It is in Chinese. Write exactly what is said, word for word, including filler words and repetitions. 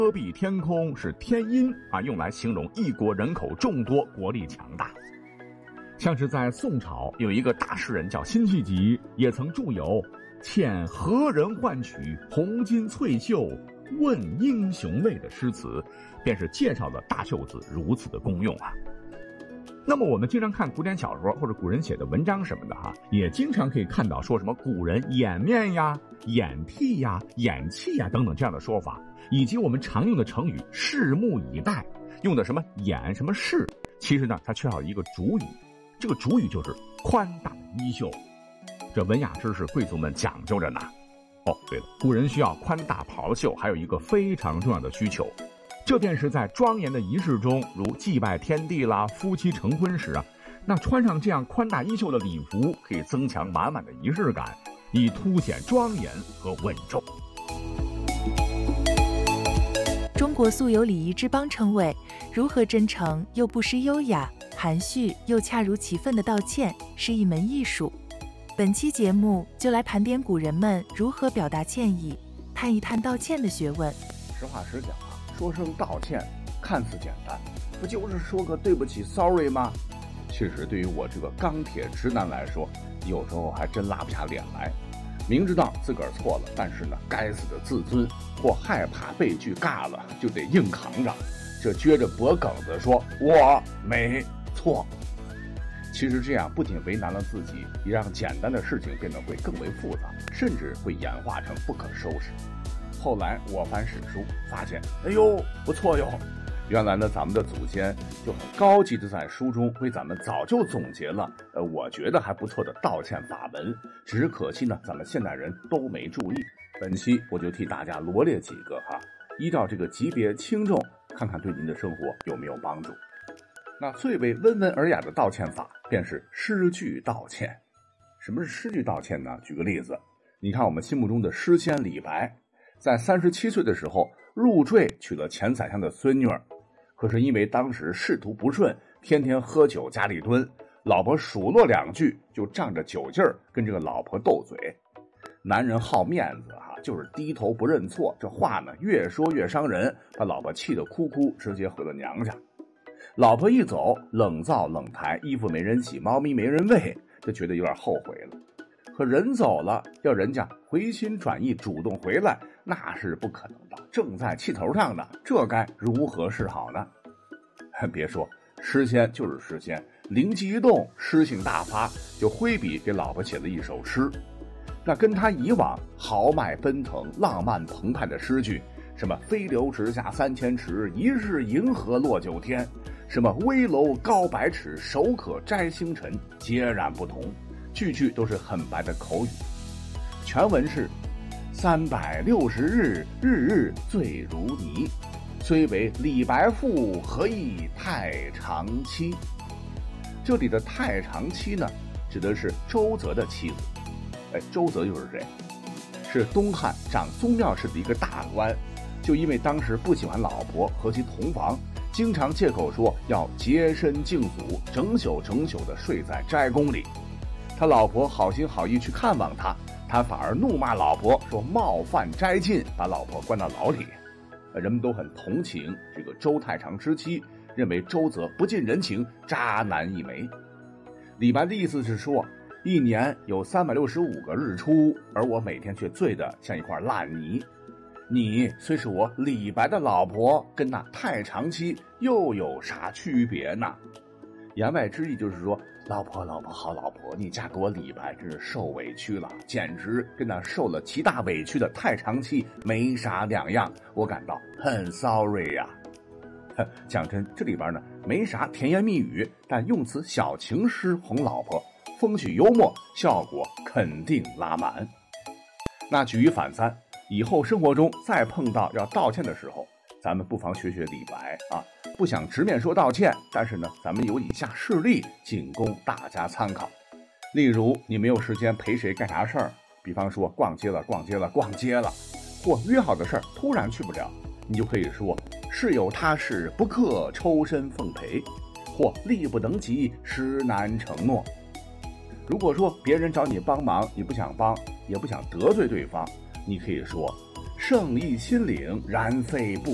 遮蔽天空是天音啊，用来形容一国人口众多，国力强大。像是在宋朝有一个大诗人叫辛弃疾，也曾著有欠何人换取红巾翠袖问英雄泪的诗词，便是介绍了大袖子如此的功用啊。那么我们经常看古典小说或者古人写的文章什么的哈，也经常可以看到说什么古人掩面呀、掩替呀、掩泣呀等等这样的说法，以及我们常用的成语拭目以待，用的什么掩什么拭，其实呢它缺少一个主语，这个主语就是宽大的衣袖。这文雅之士贵族们讲究着呢。哦，对了，古人需要宽大袍袖，还有一个非常重要的需求，这便是在庄严的仪式中，如祭拜天地啦、夫妻成婚时啊，那穿上这样宽大衣袖的礼服，可以增强满满的仪式感，以凸显庄严和稳重。 中国素有礼仪之邦称谓，如何真诚又不失优雅，含蓄又恰如其分的道歉，是一门艺术。本期节目就来盘点古人们如何表达歉意，探一探道歉的学问。 实话实讲啊，说声道歉看似简单，不就是说个对不起 sorry 吗？其实对于我这个钢铁直男来说，有时候还真拉不下脸来。明知道自个儿错了，但是呢，该死的自尊或害怕被句尬了，就得硬扛着，这撅着脖梗子说我没错。其实这样不仅为难了自己，也让简单的事情变得会更为复杂，甚至会演化成不可收拾。后来我翻史书发现，哎呦不错哟，原来呢咱们的祖先就很高级的在书中为咱们早就总结了呃，我觉得还不错的道歉法门，只是可惜呢咱们现代人都没注意。本期我就替大家罗列几个哈，依照这个级别轻重，看看对您的生活有没有帮助。那最为温文尔雅的道歉法便是诗句道歉。什么是诗句道歉呢？举个例子，你看我们心目中的诗仙李白，在三十七岁的时候入赘娶了前宰相的孙女儿，可是因为当时仕途不顺，天天喝酒家里蹲，老婆数落两句就仗着酒劲儿跟这个老婆斗嘴。男人好面子哈、啊，就是低头不认错，这话呢越说越伤人，把老婆气得哭哭，直接回了娘家。老婆一走，冷灶冷台，衣服没人洗，猫咪没人喂，就觉得有点后悔了。可人走了，要人家回心转意主动回来，那是不可能的，正在气头上呢，这该如何是好呢？别说诗仙就是诗仙，灵机一动，诗性大发，就挥笔给老婆写了一首诗。那跟他以往豪迈奔腾、浪漫澎湃的诗句，什么飞流直下三千尺，疑是银河落九天，什么危楼高百尺，手可摘星辰，截然不同，句句都是很白的口语。全文是三百六十日，日日醉如泥，虽为李白妇，何以太常妻。这里的太常妻呢，指的是周泽的妻子。哎，周泽又是谁？是东汉掌宗庙氏的一个大官，就因为当时不喜欢老婆和其同房，经常借口说要洁身敬祖，整宿整宿的睡在斋宫里。他老婆好心好意去看望他，他反而怒骂老婆说冒犯斋禁，把老婆关到牢里。人们都很同情这个周太常之妻，认为周泽不近人情，渣男一枚。李白的意思是说，一年有三百六十五个日出，而我每天却醉得像一块烂泥。你虽是我李白的老婆，跟那太常妻又有啥区别呢？言外之意就是说，老婆老婆好老婆，你嫁给我李白真是受委屈了，简直跟那受了极大委屈的太常妻没啥两样，我感到很 sorry 呀、啊。讲真，这里边呢没啥甜言蜜语，但用词小情诗哄老婆，风趣幽默，效果肯定拉满。那举一反三，以后生活中再碰到要道歉的时候，咱们不妨学学李白啊，不想直面说道歉，但是呢，咱们有以下事例仅供大家参考。例如，你没有时间陪谁干啥事儿，比方说逛街了逛街了逛街了，或约好的事儿突然去不了，你就可以说事有他事不克抽身奉陪，或力不能及实难承诺。如果说别人找你帮忙，你不想帮，也不想得罪对方，你可以说圣意心领，然非不